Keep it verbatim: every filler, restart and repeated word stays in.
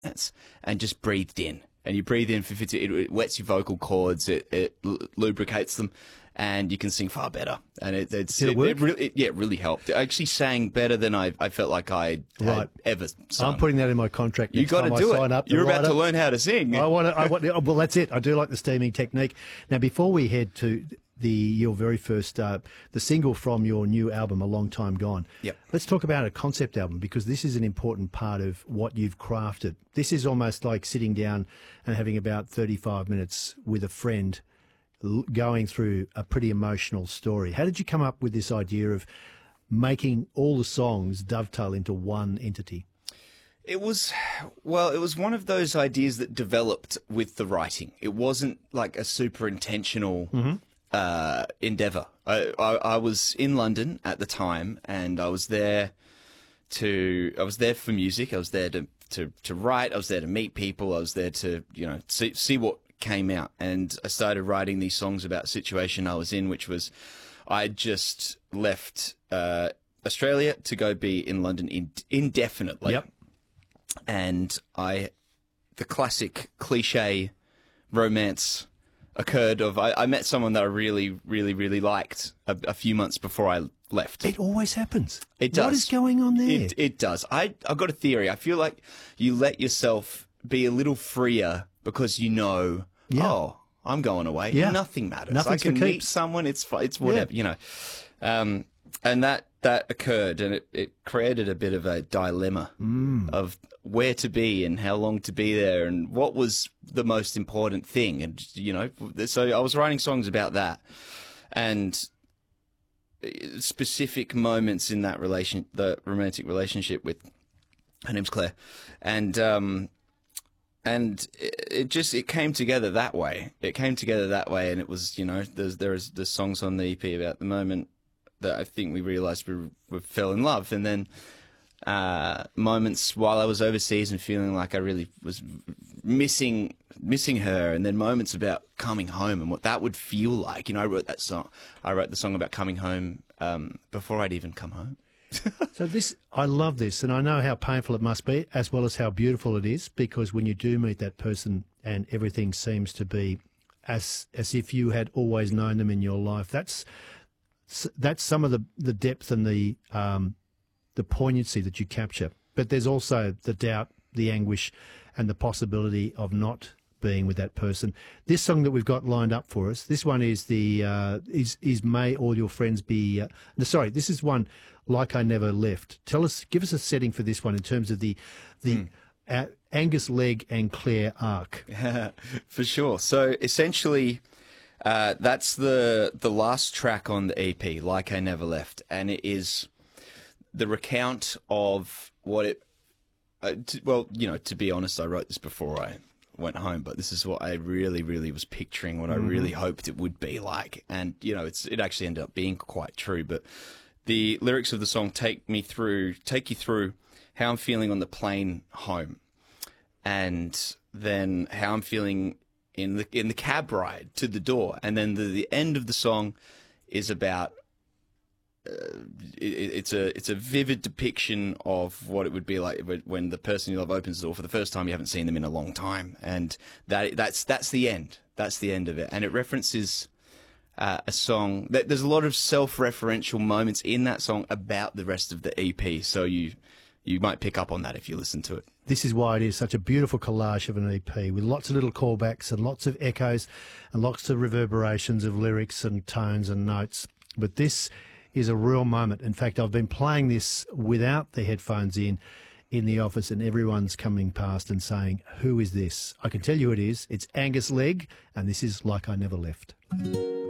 minutes and just breathed in. And you breathe in for fifty, it, it wets your vocal cords, it, it lubricates them, and you can sing far better. And it, it's, Did it it, work? it really, it, yeah, it really helped. I actually sang better than I, I felt like I had Right. ever sung. I'm putting that in my contract. You Next got to time do I sign it. Up, You're about to writer. learn how to sing. I want to. I want. Well, that's it. I do like the steaming technique. Now, before we head to the your very first, uh, the single from your new album, A Long Time Gone. Yep. Let's talk about a concept album, because this is an important part of what you've crafted. This is almost like sitting down and having about thirty-five minutes with a friend, l- going through a pretty emotional story. How did you come up with this idea of making all the songs dovetail into one entity? It was, well, it was one of those ideas that developed with the writing. It wasn't like a super intentional uh, endeavor. I, I, I was in London at the time, and I was there to, I was there for music. I was there to, to, to write. I was there to meet people. I was there to, you know, see, see what came out. And I started writing these songs about a situation I was in, which was I just left uh, Australia to go be in London in, indefinitely. Yep. And I, the classic cliche romance occurred of I, I met someone that I really, really, really liked a, a few months before I left. It always happens. It does. What is going on there? It, it does. I, I've got a theory. I feel like you let yourself be a little freer because you know, Yeah. oh, I'm going away. Yeah. Nothing matters. Nothing's I can for meet keeps. someone. It's fi- it's whatever, you know. Um, and that, that occurred, and it, it created a bit of a dilemma Mm. of where to be and how long to be there and what was the most important thing. And, you know, so I was writing songs about that. And specific moments in that relation, the romantic relationship with, her name's Claire, and um, and it, it just it came together that way. It came together that way, and it was, you know, there's there's there's songs on the E P about the moment that I think we realised we, we fell in love, and then uh, moments while I was overseas and feeling like I really was missing missing her, and then moments about coming home and what that would feel like. You know, I wrote that song. I wrote the song about coming home um, before I'd even come home. So this, I love this, and I know how painful it must be, as well as how beautiful it is, because when you do meet that person and everything seems to be as as if you had always known them in your life, that's that's some of the, the depth and the um, the poignancy that you capture. But there's also the doubt, the anguish, and the possibility of not being with that person. This song that we've got lined up for us, this one is the uh, is is May All Your Friends Be. Uh, no, sorry, this is one, Like I Never Left. Tell us, give us a setting for this one in terms of the the Mm. uh, Angus Legg and Claire arc. For sure. So essentially, uh, that's the the last track on the E P, Like I Never Left, and it is the recount of what it. Uh, t- well, you know, to be honest, I wrote this before I went home, but this is what I really, really was picturing, what I really hoped it would be like, and you know, it's it actually ended up being quite true. But the lyrics of the song take me through, take you through how I'm feeling on the plane home, and then how I'm feeling in the in the cab ride to the door, and then the, the end of the song is about. Uh, it, it's a it's a vivid depiction of what it would be like when the person you love opens the door for the first time. You haven't seen them in a long time, and that that's that's the end. That's the end of it, and it references uh, a song. There's a lot of self-referential moments in that song about the rest of the E P, so you you might pick up on that if you listen to it. This is why it is such a beautiful collage of an E P, with lots of little callbacks and lots of echoes and lots of reverberations of lyrics and tones and notes. But this is a real moment. In fact, I've been playing this without the headphones in, in the office, and everyone's coming past and saying, who is this? I can tell you it is. It's Angus Legg, and this is Like I Never Left.